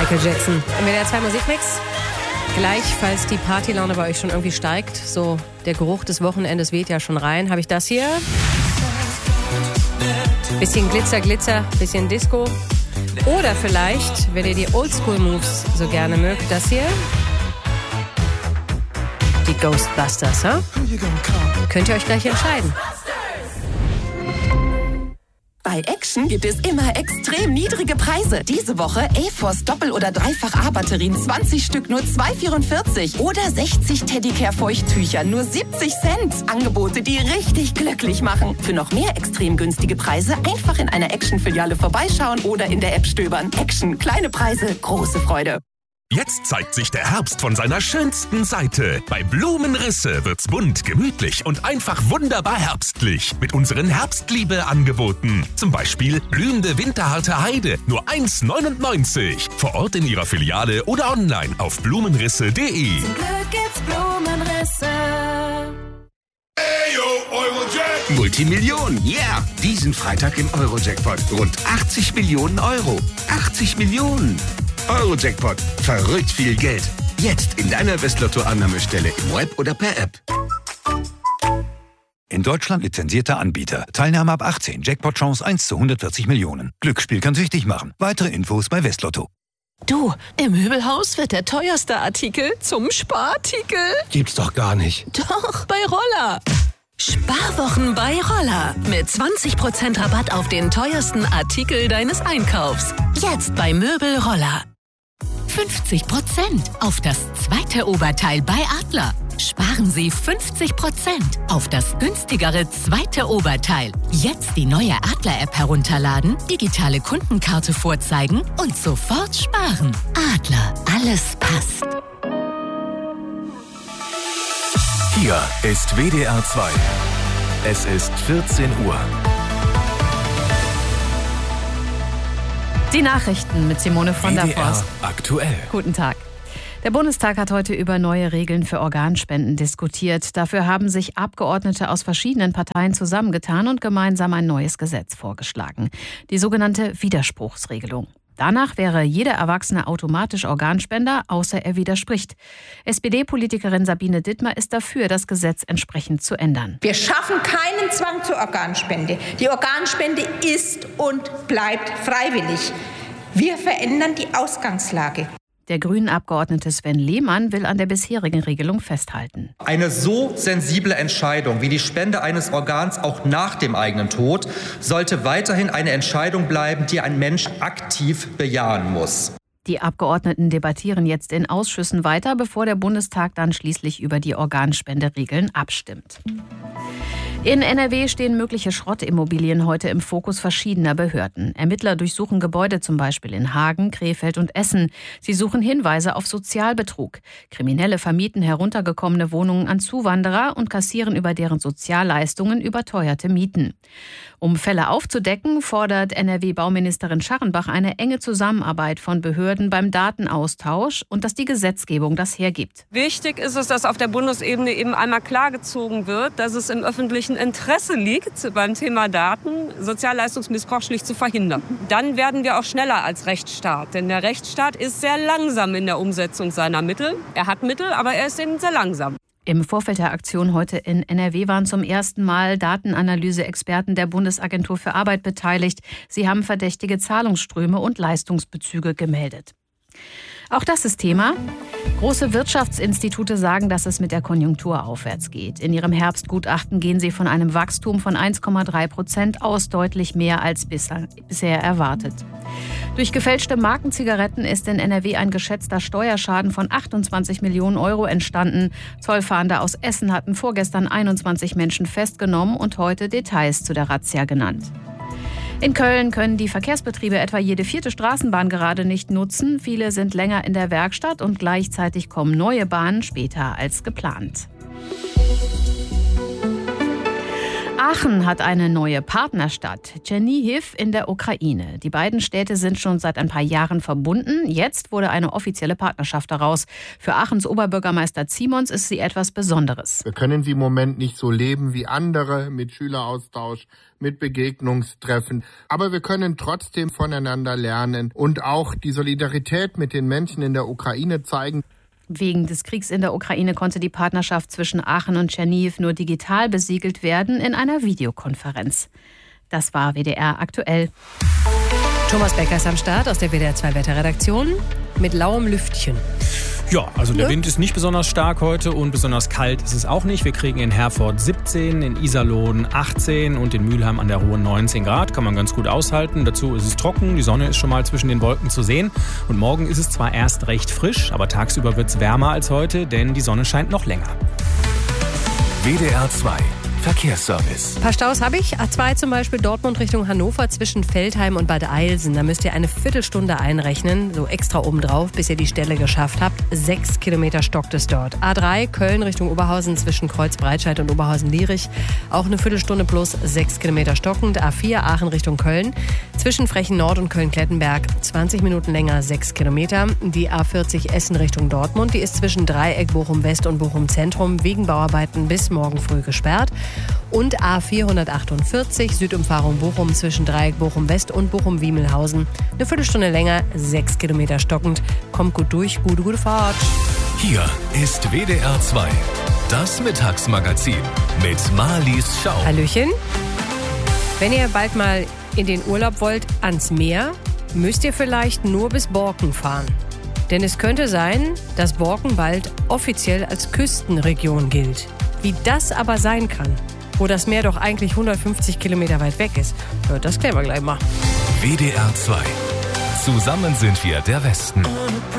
Michael Jackson. Im WDR 2 Musikmix. Gleich, falls die Partylaune bei euch schon irgendwie steigt, so der Geruch des Wochenendes weht ja schon rein, habe ich das hier. Bisschen Glitzer, Glitzer, bisschen Disco. Oder vielleicht, wenn ihr die Oldschool-Moves so gerne mögt, das hier. Die Ghostbusters, Könnt ihr euch gleich entscheiden. Bei Action gibt es immer extrem niedrige Preise. Diese Woche A-Force Doppel- oder Dreifach-A-Batterien 20 Stück nur 2,44 oder 60 Teddicare-Feuchttücher nur 70 Cent. Angebote, die richtig glücklich machen. Für noch mehr extrem günstige Preise einfach in einer Action-Filiale vorbeischauen oder in der App stöbern. Action, kleine Preise, große Freude. Jetzt zeigt sich der Herbst von seiner schönsten Seite. Bei Blumenrisse wird's bunt, gemütlich und einfach wunderbar herbstlich. Mit unseren Herbstliebe-Angeboten. Zum Beispiel blühende winterharte Heide, nur 1,99. Vor Ort in Ihrer Filiale oder online auf blumenrisse.de. Zum Glück gibt's Blumenrisse. Multimillionen, yeah! Diesen Freitag im Euro-Jackpot. Rund 80 Millionen Euro. 80 Millionen! Euro-Jackpot. Verrückt viel Geld. Jetzt in deiner Westlotto-Annahmestelle im Web oder per App. In Deutschland lizenzierter Anbieter. Teilnahme ab 18. Jackpot-Chance 1 zu 140 Millionen. Glücksspiel kann süchtig machen. Weitere Infos bei Westlotto. Du, im Möbelhaus wird der teuerste Artikel zum Sparartikel. Gibt's doch gar nicht. Doch, bei Roller. Sparwochen bei Roller. Mit 20% Rabatt auf den teuersten Artikel deines Einkaufs. Jetzt bei Möbel Roller. 50% auf das zweite Oberteil bei Adler. Sparen Sie 50% auf das günstigere zweite Oberteil. Jetzt die neue Adler-App herunterladen, digitale Kundenkarte vorzeigen und sofort sparen. Adler, alles passt. Hier ist WDR 2. Es ist 14 Uhr. Die Nachrichten mit Simone von der Forst. Aktuell. Guten Tag. Der Bundestag hat heute über neue Regeln für Organspenden diskutiert. Dafür haben sich Abgeordnete aus verschiedenen Parteien zusammengetan und gemeinsam ein neues Gesetz vorgeschlagen. Die sogenannte Widerspruchsregelung. Danach wäre jeder Erwachsene automatisch Organspender, außer er widerspricht. SPD-Politikerin Sabine Dittmer ist dafür, das Gesetz entsprechend zu ändern. Wir schaffen keinen Zwang zur Organspende. Die Organspende ist und bleibt freiwillig. Wir verändern die Ausgangslage. Der Grünen-Abgeordnete Sven Lehmann will an der bisherigen Regelung festhalten. Eine so sensible Entscheidung wie die Spende eines Organs auch nach dem eigenen Tod sollte weiterhin eine Entscheidung bleiben, die ein Mensch aktiv bejahen muss. Die Abgeordneten debattieren jetzt in Ausschüssen weiter, bevor der Bundestag dann schließlich über die Organspenderegeln abstimmt. In NRW stehen mögliche Schrottimmobilien heute im Fokus verschiedener Behörden. Ermittler durchsuchen Gebäude zum Beispiel in Hagen, Krefeld und Essen. Sie suchen Hinweise auf Sozialbetrug. Kriminelle vermieten heruntergekommene Wohnungen an Zuwanderer und kassieren über deren Sozialleistungen überteuerte Mieten. Um Fälle aufzudecken, fordert NRW-Bauministerin Scharrenbach eine enge Zusammenarbeit von Behörden beim Datenaustausch und dass die Gesetzgebung das hergibt. Wichtig ist es, dass auf der Bundesebene eben einmal klargezogen wird, dass es im öffentlichen Interesse liegt, beim Thema Daten Sozialleistungsmissbrauch schlicht zu verhindern. Dann werden wir auch schneller als Rechtsstaat, denn der Rechtsstaat ist sehr langsam in der Umsetzung seiner Mittel. Er hat Mittel, aber er ist eben sehr langsam. Im Vorfeld der Aktion heute in NRW waren zum ersten Mal Datenanalyse-Experten der Bundesagentur für Arbeit beteiligt. Sie haben verdächtige Zahlungsströme und Leistungsbezüge gemeldet. Auch das ist Thema. Große Wirtschaftsinstitute sagen, dass es mit der Konjunktur aufwärts geht. In ihrem Herbstgutachten gehen sie von einem Wachstum von 1,3% aus, deutlich mehr als bisher erwartet. Durch gefälschte Markenzigaretten ist in NRW ein geschätzter Steuerschaden von 28 Millionen Euro entstanden. Zollfahnder aus Essen hatten vorgestern 21 Menschen festgenommen und heute Details zu der Razzia genannt. In Köln können die Verkehrsbetriebe etwa jede 4. Straßenbahn gerade nicht nutzen. Viele sind länger in der Werkstatt und gleichzeitig kommen neue Bahnen später als geplant. Aachen hat eine neue Partnerstadt, Tschernihiw in der Ukraine. Die beiden Städte sind schon seit ein paar Jahren verbunden. Jetzt wurde eine offizielle Partnerschaft daraus. Für Aachens Oberbürgermeister Zimons ist sie etwas Besonderes. Wir können sie im Moment nicht so leben wie andere, mit Schüleraustausch, mit Begegnungstreffen. Aber wir können trotzdem voneinander lernen und auch die Solidarität mit den Menschen in der Ukraine zeigen. Wegen des Kriegs in der Ukraine konnte die Partnerschaft zwischen Aachen und Tschernihiw nur digital besiegelt werden in einer Videokonferenz. Das war WDR aktuell. Thomas Becker ist am Start aus der WDR 2 Wetterredaktion mit lauem Lüftchen. Ja, also der Wind ist nicht besonders stark heute und besonders kalt ist es auch nicht. Wir kriegen in Herford 17, in Iserlohn 18 und in Mülheim an der Ruhr 19 Grad. Kann man ganz gut aushalten. Dazu ist es trocken, die Sonne ist schon mal zwischen den Wolken zu sehen. Und morgen ist es zwar erst recht frisch, aber tagsüber wird es wärmer als heute, denn die Sonne scheint noch länger. WDR 2 Verkehrsservice. Ein paar Staus habe ich. A2 zum Beispiel Dortmund Richtung Hannover zwischen Feldheim und Bad Eilsen. Da müsst ihr eine Viertelstunde einrechnen, so extra obendrauf, bis ihr die Stelle geschafft habt. 6 Kilometer stockt es dort. A3 Köln Richtung Oberhausen zwischen Kreuzbreitscheid und Oberhausen-Lierich. Auch eine Viertelstunde plus 6 Kilometer stockend. A4 Aachen Richtung Köln zwischen Frechen Nord und Köln-Klettenberg 20 Minuten länger, 6 Kilometer. Die A40 Essen Richtung Dortmund, die ist zwischen Dreieck Bochum West und Bochum Zentrum wegen Bauarbeiten bis morgen früh gesperrt. Und A448 Südumfahrung Bochum zwischen Dreieck Bochum West und Bochum Wiemelhausen. Eine Viertelstunde länger, 6 Kilometer stockend. Kommt gut durch, gute Fahrt. Hier ist WDR 2, das Mittagsmagazin mit Marlies Schau. Hallöchen. Wenn ihr bald mal in den Urlaub wollt ans Meer, müsst ihr vielleicht nur bis Borken fahren. Denn es könnte sein, dass Borken bald offiziell als Küstenregion gilt. Wie das aber sein kann, wo das Meer doch eigentlich 150 Kilometer weit weg ist, das klären wir gleich mal. WDR 2. Zusammen sind wir der Westen.